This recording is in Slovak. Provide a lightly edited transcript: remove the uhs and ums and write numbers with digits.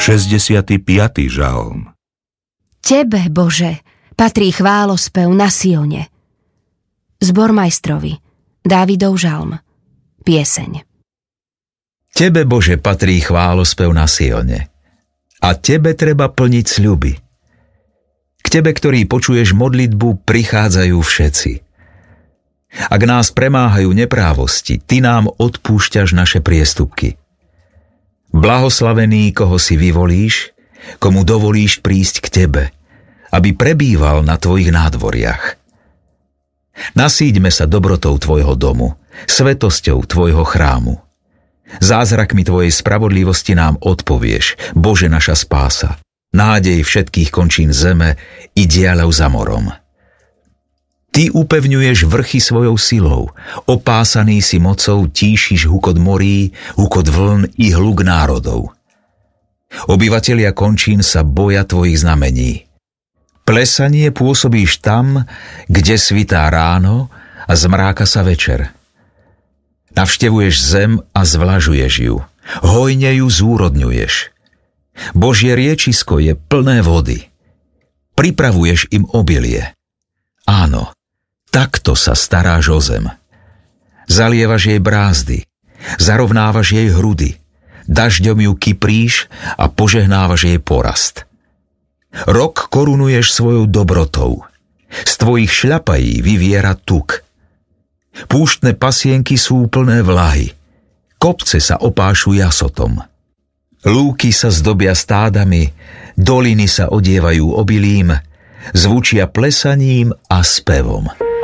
65. žalm. Tebe, Bože, patrí chválospev na Sione. Zbormajstrovi, Dávidov žalm, pieseň. Tebe, Bože, patrí chválospev na Sione. A tebe treba plniť sľuby. K tebe, ktorý počuješ modlitbu, prichádzajú všetci. Ak nás premáhajú neprávosti, ty nám odpúšťaš naše priestupky. Blahoslavený, koho si vyvolíš, komu dovolíš prísť k tebe, aby prebýval na tvojich nádvoriach. Nasíďme sa dobrotou tvojho domu, svetosťou tvojho chrámu. Zázrakmi tvojej spravodlivosti nám odpovieš, Bože naša spása, nádej všetkých končín zeme i diaľov za morom. Ty upevňuješ vrchy svojou silou, opásaný si mocou tíšiš hukot morí, hukot vln i hluk národov. Obyvatelia končín sa boja tvojich znamení. Plesanie pôsobíš tam, kde svitá ráno a zmráka sa večer. Navštevuješ zem a zvlažuješ ju, hojne ju zúrodňuješ. Božie riečisko je plné vody. Pripravuješ im obilie. Áno, takto sa staráš o zem. Zalievaš jej brázdy, zarovnávaš jej hrudy, dažďom ju kypríš a požehnávaš jej porast. Rok korunuješ svojou dobrotou, z tvojich šľapají vyviera tuk. Púštne pasienky sú plné vlahy, kopce sa opášu jasotom. Lúky sa zdobia stádami, doliny sa odievajú obilím, zvučia plesaním a spevom.